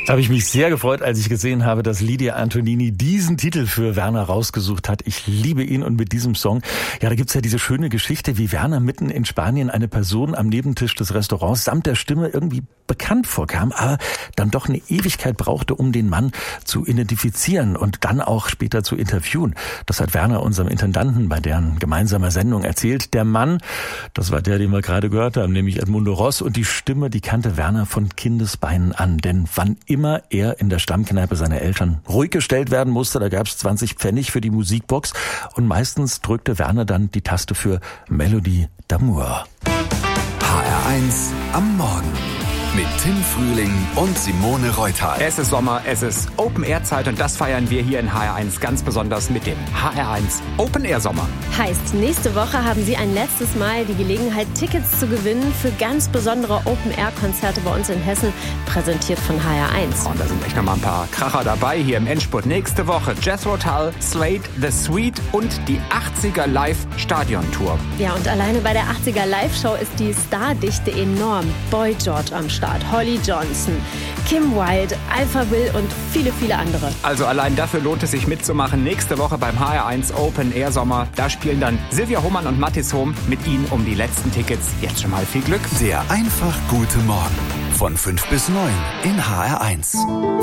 Da habe ich mich sehr gefreut, als ich gesehen habe, dass Lydia Antonini diesen Titel für Werner rausgesucht hat. Ich liebe ihn und mit diesem Song, ja, da gibt's ja diese schöne Geschichte, wie Werner mitten in Spanien eine Person am Nebentisch des Restaurants samt der Stimme irgendwie bekannt vorkam, aber dann doch eine Ewigkeit brauchte, um den Mann zu identifizieren und dann auch später zu interviewen. Das hat Werner unserem Intendanten bei deren gemeinsamer Sendung erzählt. Der Mann, das war der, den wir gerade gehört haben, nämlich Edmundo Ross, und die Stimme, die kannte Werner von Kindesbeinen an, denn wann immer er in der Stammkneipe seiner Eltern ruhig gestellt werden musste, da gab's 20 Pfennig für die Musikbox und meistens drückte Werner dann die Taste für Melodie d'Amour. HR1 am Morgen mit Tim Frühling und Simone Reuthal. Es ist Sommer, es ist Open-Air-Zeit und das feiern wir hier in HR1 ganz besonders mit dem HR1 Open-Air-Sommer. Heißt, nächste Woche haben Sie ein letztes Mal die Gelegenheit, Tickets zu gewinnen für ganz besondere Open-Air-Konzerte bei uns in Hessen, präsentiert von HR1. Und da sind echt noch mal ein paar Kracher dabei hier im Endspurt. Nächste Woche Jethro Tull, Slade, The Sweet und die 80er Live-Stadion-Tour. Ja, und alleine bei der 80er Live-Show ist die Stardichte enorm. Boy George am Start, Holly Johnson, Kim Wilde, Alpha Will und viele, viele andere. Also allein dafür lohnt es sich mitzumachen. Nächste Woche beim HR1 Open Air Sommer. Da spielen dann Silvia Hohmann und Mathis Hohm mit Ihnen um die letzten Tickets. Jetzt schon mal viel Glück. Der einfach gute Morgen von 5 bis 9 in HR1.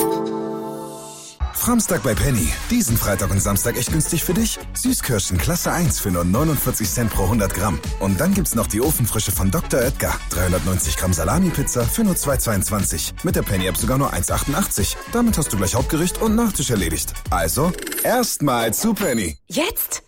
Samstag bei Penny. Diesen Freitag und Samstag echt günstig für dich. Süßkirschen Klasse 1 für nur 49 Cent pro 100 Gramm. Und dann gibt's noch die Ofenfrische von Dr. Oetker. 390 Gramm Salami-Pizza für nur 2,22. Mit der Penny-App sogar nur 1,88. Damit hast du gleich Hauptgericht und Nachtisch erledigt. Also, erstmal zu Penny. Jetzt?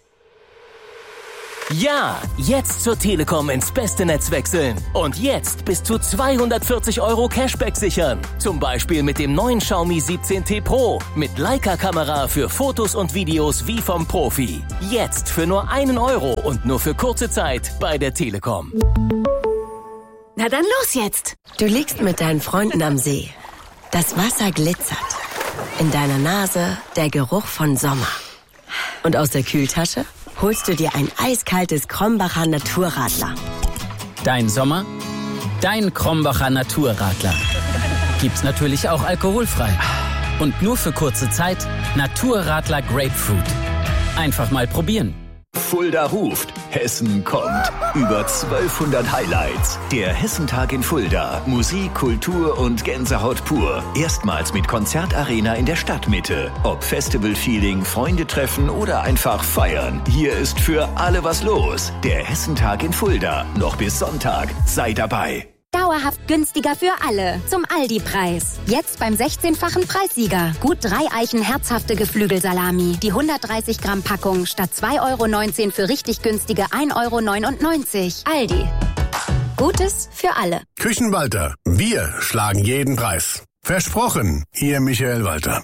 Ja, jetzt zur Telekom ins beste Netz wechseln. Und jetzt bis zu 240 € Cashback sichern. Zum Beispiel mit dem neuen Xiaomi 17T Pro. Mit Leica-Kamera für Fotos und Videos wie vom Profi. Jetzt für nur 1 € und nur für kurze Zeit bei der Telekom. Na dann los jetzt. Du liegst mit deinen Freunden am See. Das Wasser glitzert. In deiner Nase der Geruch von Sommer. Und aus der Kühltasche holst du dir ein eiskaltes Krombacher Naturradler. Dein Sommer, dein Krombacher Naturradler. Gibt's natürlich auch alkoholfrei. Und nur für kurze Zeit Naturradler Grapefruit. Einfach mal probieren. Fulda ruft, Hessen kommt. Über 1200 Highlights. Der Hessentag in Fulda. Musik, Kultur und Gänsehaut pur. Erstmals mit Konzertarena in der Stadtmitte. Ob Festival-Feeling, Freunde treffen oder einfach feiern. Hier ist für alle was los. Der Hessentag in Fulda. Noch bis Sonntag. Sei dabei. Dauerhaft günstiger für alle. Zum Aldi-Preis. Jetzt beim 16-fachen Preissieger. Gut 3 Eichen herzhafte Geflügelsalami. Die 130 Gramm Packung statt 2,19 € für richtig günstige 1,99 €. Aldi. Gutes für alle. Küchenwalter. Wir schlagen jeden Preis. Versprochen. Ihr Michael Walter.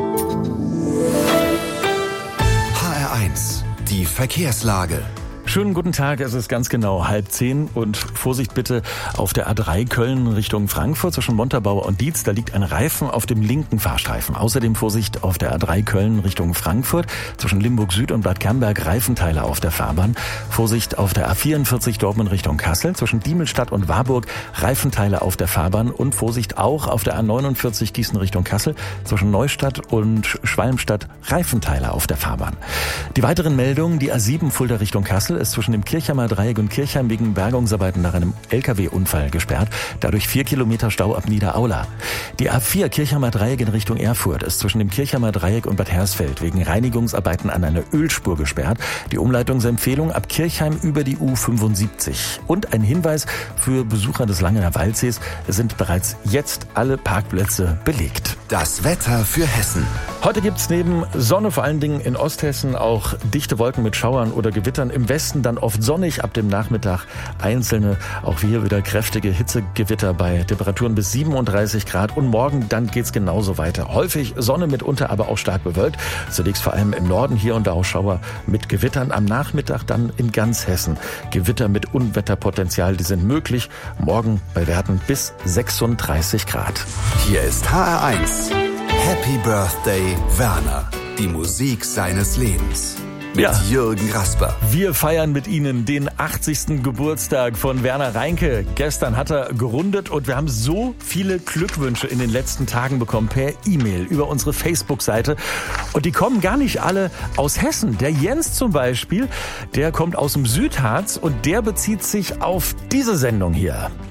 HR1. Die Verkehrslage. Schönen guten Tag, es ist ganz genau 9:30 und Vorsicht bitte auf der A3 Köln Richtung Frankfurt zwischen Montabaur und Dietz, da liegt ein Reifen auf dem linken Fahrstreifen. Außerdem Vorsicht auf der A3 Köln Richtung Frankfurt zwischen Limburg Süd und Bad Camberg, Reifenteile auf der Fahrbahn. Vorsicht auf der A44 Dortmund Richtung Kassel zwischen Diemelstadt und Warburg, Reifenteile auf der Fahrbahn und Vorsicht auch auf der A49 Gießen Richtung Kassel zwischen Neustadt und Schwalmstadt, Reifenteile auf der Fahrbahn. Die weiteren Meldungen, die A7 Fulda Richtung Kassel ist zwischen dem Kirchheimer Dreieck und Kirchheim wegen Bergungsarbeiten nach einem LKW-Unfall gesperrt. Dadurch 4 Kilometer Stau ab Niederaula. Die A4 Kirchheimer Dreieck in Richtung Erfurt ist zwischen dem Kirchheimer Dreieck und Bad Hersfeld wegen Reinigungsarbeiten an einer Ölspur gesperrt. Die Umleitungsempfehlung ab Kirchheim über die U75. Und ein Hinweis für Besucher des Langener Waldsees: es sind bereits jetzt alle Parkplätze belegt. Das Wetter für Hessen. Heute gibt's neben Sonne vor allen Dingen in Osthessen auch dichte Wolken mit Schauern oder Gewittern. Im Westen dann oft sonnig, ab dem Nachmittag einzelne, auch hier wieder kräftige Hitzegewitter bei Temperaturen bis 37 Grad. Und morgen dann geht's genauso weiter. Häufig Sonne mitunter, aber auch stark bewölkt. Zunächst vor allem im Norden hier und da auch Schauer mit Gewittern. Am Nachmittag dann in ganz Hessen Gewitter mit Unwetterpotenzial, die sind möglich. Morgen bei Werten bis 36 Grad. Hier ist HR1. Happy Birthday, Werner. Die Musik seines Lebens. mit Ja. Jürgen Rasper. Wir feiern mit Ihnen den 80. Geburtstag von Werner Reinke. Gestern hat er gerundet und wir haben so viele Glückwünsche in den letzten Tagen bekommen per E-Mail über unsere Facebook-Seite. Und die kommen gar nicht alle aus Hessen. Der Jens zum Beispiel, der kommt aus dem Südharz und der bezieht sich auf diese Sendung hier.